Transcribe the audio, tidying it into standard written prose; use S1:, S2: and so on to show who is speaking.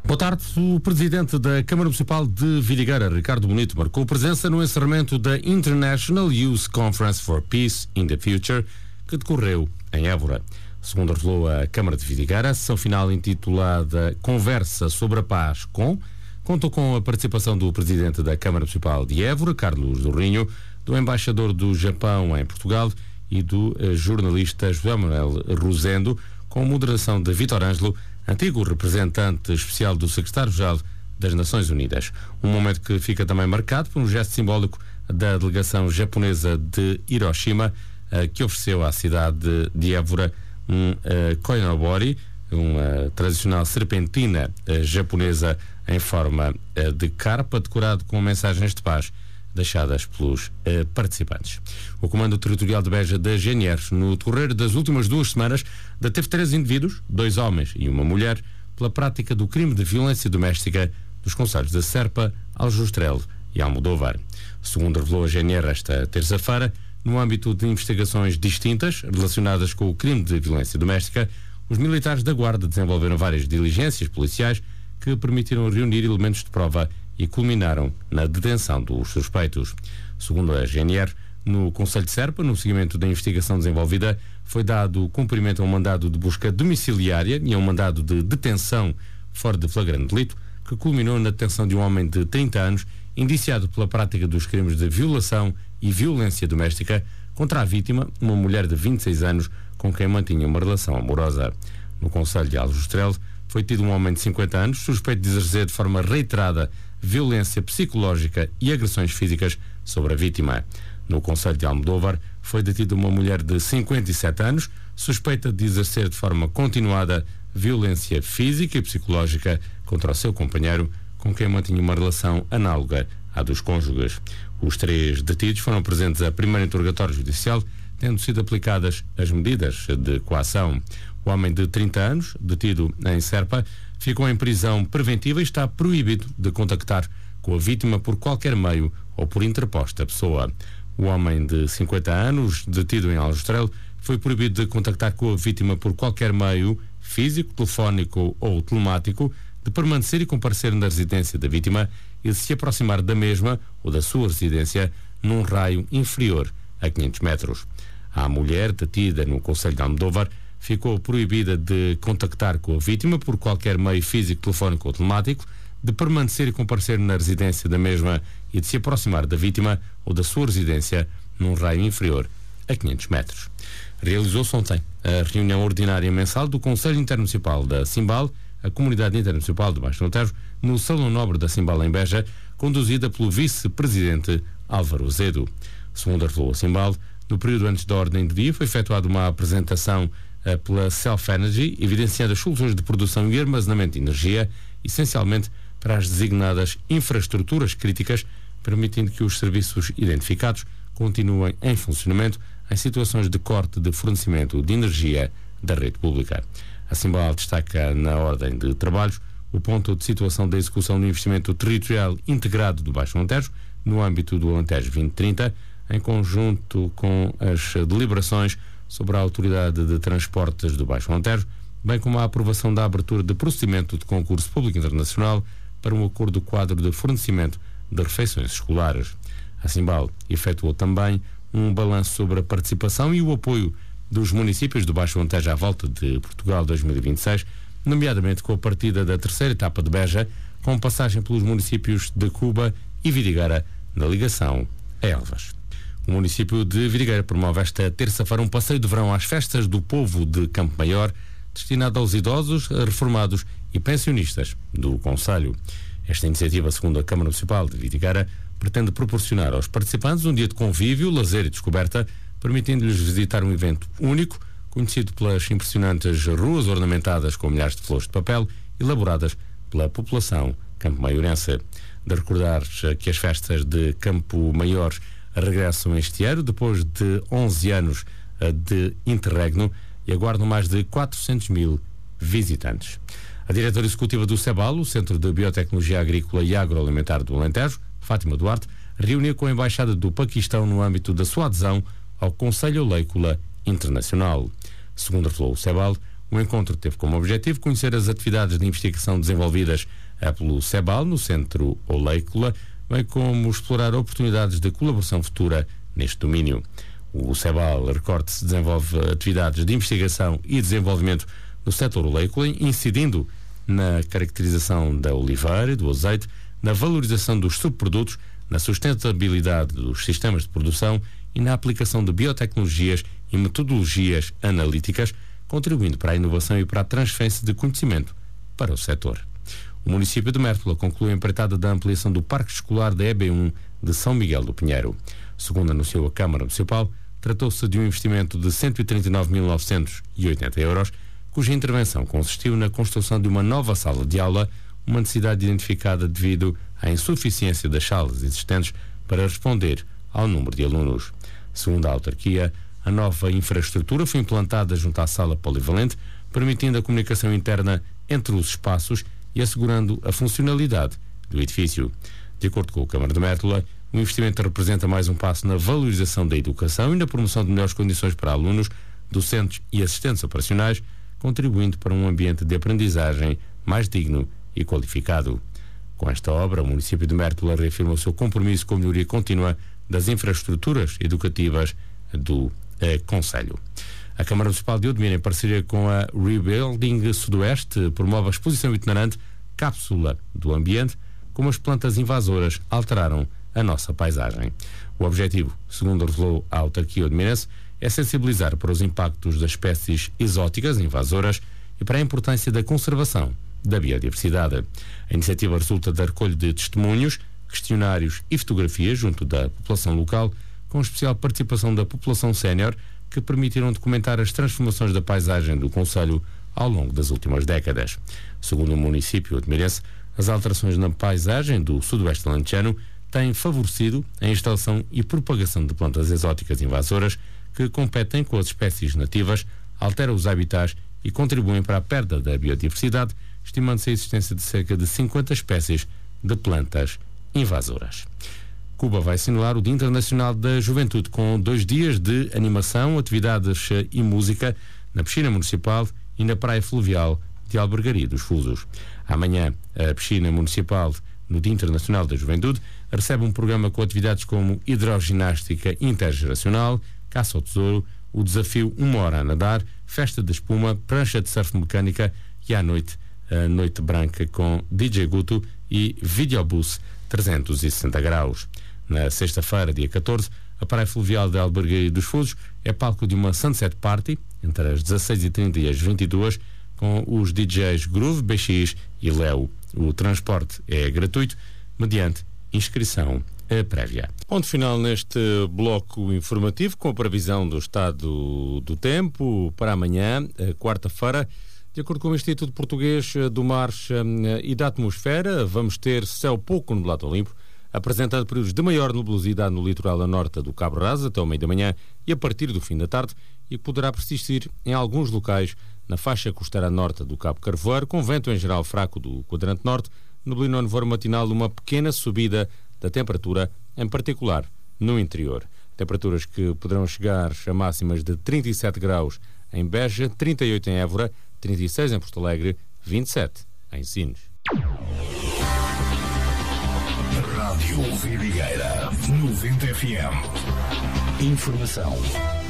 S1: Boa tarde. O presidente da Câmara Municipal de Vidigueira, Ricardo Bonito, marcou presença no encerramento da International Youth Conference for Peace in the Future, que decorreu em Évora. Segundo revelou a Câmara de Vidigueira, a sessão final intitulada Conversa sobre a Paz contou com a participação do presidente da Câmara Municipal de Évora, Carlos do Rinho, do embaixador do Japão em Portugal e do jornalista José Manuel Rosendo, com moderação de Vítor Ângelo, antigo representante especial do secretário-geral das Nações Unidas. Um momento que fica também marcado por um gesto simbólico da delegação japonesa de Hiroshima, que ofereceu à cidade de Évora um koinobori, uma tradicional serpentina japonesa em forma de carpa, decorado com mensagens de paz deixadas pelos participantes. O Comando Territorial de Beja da GNR, no decorrer das últimas 2 semanas, deteve 3 indivíduos, 2 homens e uma mulher, pela prática do crime de violência doméstica dos concelhos de Serpa, Aljustrel e Almodóvar. Segundo revelou a GNR esta terça-feira, no âmbito de investigações distintas relacionadas com o crime de violência doméstica, os militares da Guarda desenvolveram várias diligências policiais que permitiram reunir elementos de prova e culminaram na detenção dos suspeitos. Segundo a GNR, no Concelho de Serpa, no seguimento da investigação desenvolvida, foi dado cumprimento a um mandado de busca domiciliária e a um mandado de detenção fora de flagrante delito, que culminou na detenção de um homem de 30 anos, indiciado pela prática dos crimes de violação e violência doméstica contra a vítima, uma mulher de 26 anos, com quem mantinha uma relação amorosa. No Concelho de Aljustrel, foi tido um homem de 50 anos, suspeito de exercer de forma reiterada violência psicológica e agressões físicas sobre a vítima. No Concelho de Almodóvar, foi detida uma mulher de 57 anos, suspeita de exercer de forma continuada violência física e psicológica contra o seu companheiro, com quem mantinha uma relação análoga à dos cônjuges. Os 3 detidos foram presentes a primeiro interrogatório judicial, tendo sido aplicadas as medidas de coação. O homem de 30 anos, detido em Serpa, ficou em prisão preventiva e está proibido de contactar com a vítima por qualquer meio ou por interposta pessoa. O homem de 50 anos, detido em Aljustrel, foi proibido de contactar com a vítima por qualquer meio físico, telefónico ou telemático, de permanecer e comparecer na residência da vítima e de se aproximar da mesma ou da sua residência num raio inferior a 500 metros. A mulher detida no Concelho de Almodóvar ficou proibida de contactar com a vítima por qualquer meio físico, telefónico ou telemático, de permanecer e comparecer na residência da mesma e de se aproximar da vítima ou da sua residência num raio inferior a 500 metros. Realizou-se ontem a reunião ordinária mensal do Conselho Intermunicipal da Simbal, a Comunidade Intermunicipal do Baixo Montejo, no Salão Nobre da Simbal em Beja, conduzida pelo vice-presidente Álvaro Azedo. Segundo revelou a Simbal, no período antes da ordem do dia foi efetuada uma apresentação pela Self Energy, evidenciando as soluções de produção e armazenamento de energia, essencialmente para as designadas infraestruturas críticas, permitindo que os serviços identificados continuem em funcionamento em situações de corte de fornecimento de energia da rede pública. A Simbal destaca na ordem de trabalhos o ponto de situação da execução do investimento territorial integrado do Baixo Alentejo, no âmbito do Alentejo 2030, em conjunto com as deliberações sobre a Autoridade de Transportes do Baixo Alentejo, bem como a aprovação da abertura de procedimento de concurso público internacional para um acordo quadro de fornecimento de refeições escolares. A Simbal efetuou também um balanço sobre a participação e o apoio dos municípios do Baixo Alentejo à volta de Portugal 2026, nomeadamente com a partida da 3ª etapa de Beja, com passagem pelos municípios de Cuba e Vidigueira, na ligação a Elvas. O município de Vidigueira promove esta terça-feira um passeio de verão às festas do povo de Campo Maior, destinado aos idosos, reformados e pensionistas do concelho. Esta iniciativa, segundo a Câmara Municipal de Vidigueira, pretende proporcionar aos participantes um dia de convívio, lazer e descoberta, permitindo-lhes visitar um evento único, conhecido pelas impressionantes ruas ornamentadas com milhares de flores de papel, elaboradas pela população campo-maiorense. De recordar que as festas de Campo Maior regressam este ano, depois de 11 anos de interregno, e aguardam mais de 400 mil visitantes. A diretora executiva do CEBAL, o Centro de Biotecnologia Agrícola e Agroalimentar do Alentejo, Fátima Duarte, reuniu com a Embaixada do Paquistão no âmbito da sua adesão ao Conselho Oleícola Internacional. Segundo revelou o CEBAL, O encontro teve como objetivo conhecer as atividades de investigação desenvolvidas pelo CEBAL no Centro Oleícola, bem como explorar oportunidades de colaboração futura neste domínio. O CEBAL, recorde-se, desenvolve atividades de investigação e desenvolvimento no setor oleícola, incidindo na caracterização da oliveira e do azeite, na valorização dos subprodutos, na sustentabilidade dos sistemas de produção e na aplicação de biotecnologias e metodologias analíticas, contribuindo para a inovação e para a transferência de conhecimento para o setor. O município de Mértola conclui a empreitada da ampliação do Parque Escolar da EB1 de São Miguel do Pinheiro. Segundo anunciou a Câmara Municipal, tratou-se de um investimento de 139.980 euros, cuja intervenção consistiu na construção de uma nova sala de aula, uma necessidade identificada devido à insuficiência das salas existentes para responder ao número de alunos. Segundo a autarquia, a nova infraestrutura foi implantada junto à sala polivalente, permitindo a comunicação interna entre os espaços e assegurando a funcionalidade do edifício. De acordo com a Câmara de Mértola, o investimento representa mais um passo na valorização da educação e na promoção de melhores condições para alunos, docentes e assistentes operacionais, contribuindo para um ambiente de aprendizagem mais digno e qualificado. Com esta obra, o município de Mértola reafirma o seu compromisso com a melhoria contínua das infraestruturas educativas do concelho. A Câmara Municipal de Odmira, em parceria com a Rebuilding Sudoeste, promove a exposição itinerante Cápsula do Ambiente, como as plantas invasoras alteraram a nossa paisagem. O objetivo, segundo revelou a autarquia odmirense, é sensibilizar para os impactos das espécies exóticas invasoras e para a importância da conservação da biodiversidade. A iniciativa resulta da recolha de testemunhos, questionários e fotografias junto da população local, com especial participação da população sénior, que permitiram documentar as transformações da paisagem do concelho ao longo das últimas décadas. Segundo o município odmirense, as alterações na paisagem do sudoeste alentejano têm favorecido a instalação e propagação de plantas exóticas invasoras que competem com as espécies nativas, alteram os habitats e contribuem para a perda da biodiversidade, estimando-se a existência de cerca de 50 espécies de plantas invasoras. Cuba vai assinalar o Dia Internacional da Juventude com 2 dias de animação, atividades e música na piscina municipal e na praia fluvial de Albergaria dos Fusos. Amanhã, a piscina municipal, no Dia Internacional da Juventude, recebe um programa com atividades como hidroginástica intergeracional, caça ao tesouro, o desafio 1 hora a nadar, festa de espuma, prancha de surf mecânica e à noite, a noite branca com DJ Guto e videobus 360 graus. Na sexta-feira, dia 14, a praia fluvial de Albergaria dos Fusos é palco de uma Sunset Party, entre as 16h30 e as 22h, com os DJs Groove, BX e Léo. O transporte é gratuito, mediante inscrição prévia. Ponto final neste bloco informativo, com a previsão do estado do tempo para amanhã, quarta-feira. De acordo com o Instituto Português do Mar e da Atmosfera, vamos ter céu pouco nublado ou limpo, apresentando períodos de maior nebulosidade no litoral a norte do Cabo Raso até ao meio da manhã e a partir do fim da tarde, e poderá persistir em alguns locais na faixa costeira norte do Cabo Carvoeiro, com vento em geral fraco do quadrante norte, neblina no nevoeiro matinal, uma pequena subida da temperatura, em particular no interior. Temperaturas que poderão chegar a máximas de 37 graus em Beja, 38 em Évora, 36 em Porto Alegre, 27 em Sines.
S2: Rádio Vidigueira 90 FM. Informação